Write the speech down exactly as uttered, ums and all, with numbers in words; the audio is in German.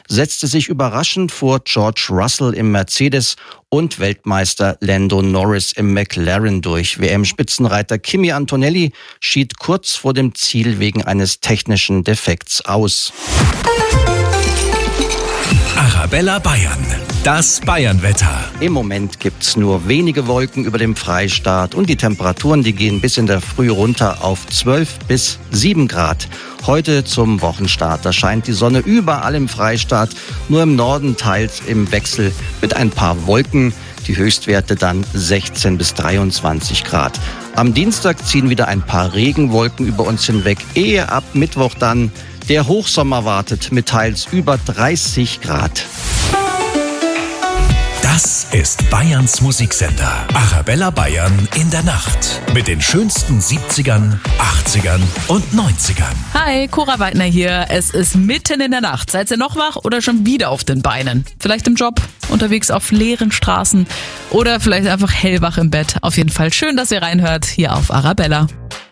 setzte sich überraschend vor George Russell im Mercedes und Weltmeister Lando Norris im McLaren durch. W M-Spitzenreiter Kimi Antonelli schied kurz vor dem Ziel wegen eines technischen Defekts aus. Arabella Bayern, das Bayernwetter. Im Moment gibt's nur wenige Wolken über dem Freistaat und die Temperaturen, die gehen bis in der Früh runter auf zwölf bis sieben Grad. Heute zum Wochenstart, da scheint die Sonne überall im Freistaat, nur im Norden teils im Wechsel mit ein paar Wolken. Die Höchstwerte dann sechzehn bis dreiundzwanzig Grad. Am Dienstag ziehen wieder ein paar Regenwolken über uns hinweg, ehe ab Mittwoch dann der Hochsommer wartet mit teils über dreißig Grad. Das ist Bayerns Musiksender. Arabella Bayern in der Nacht. Mit den schönsten siebzigern, achtzigern und neunzigern. Hi, Cora Weidner hier. Es ist mitten in der Nacht. Seid ihr noch wach oder schon wieder auf den Beinen? Vielleicht im Job, unterwegs auf leeren Straßen oder vielleicht einfach hellwach im Bett. Auf jeden Fall schön, dass ihr reinhört hier auf Arabella.